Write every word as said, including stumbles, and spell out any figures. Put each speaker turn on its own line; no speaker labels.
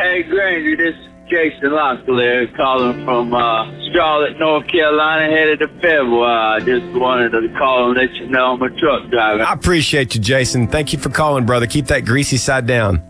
Hey, Granger, this is Jason Locklear calling from uh, Charlotte, North Carolina, headed to Fayetteville. I just wanted to call and let you know I'm a truck driver.
I appreciate you, Jason. Thank you for calling, brother. Keep that greasy side down.